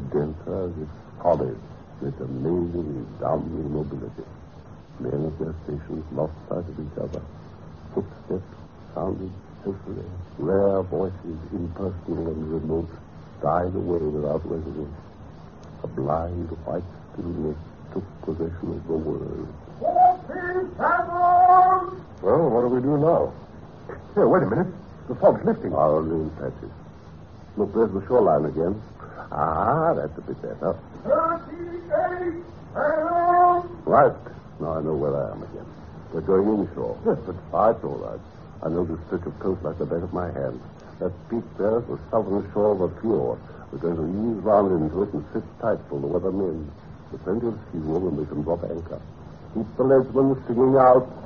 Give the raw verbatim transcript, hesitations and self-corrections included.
denser, it's solid, with amazing, resounding mobility. Men at their stations lost sight of each other. Footsteps sounded swiftly. Rare voices, impersonal and remote, died away without resonance. A blind white stillness took possession of the world. Well, what do we do now? Here, wait a minute. The fog's lifting. Only in patches. Look, there's the shoreline again. Ah, that's a bit better. thirty-eight Right. Now I know where I am again. We're going inshore. Yes, but... Ah, it's all right. I know this stretch of coast like the back of my hand. That peak there is the southern shore of a fjord. We're going to ease round into it and sit tight till the weather mends. There's plenty of fuel and we can drop anchor. Keep the leadsman singing out.